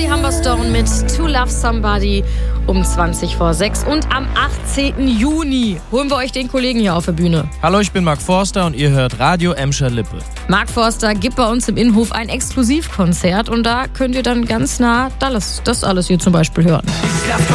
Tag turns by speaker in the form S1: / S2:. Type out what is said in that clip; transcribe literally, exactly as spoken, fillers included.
S1: Molly Humberstone mit To Love Somebody um zwanzig vor sechs. Und am achtzehnten Juni holen wir euch den Kollegen hier auf der Bühne.
S2: Hallo, ich bin Mark Forster und ihr hört Radio Emscher Lippe.
S1: Mark Forster gibt bei uns im Innenhof ein Exklusivkonzert und da könnt ihr dann ganz nah das, das alles hier zum Beispiel hören.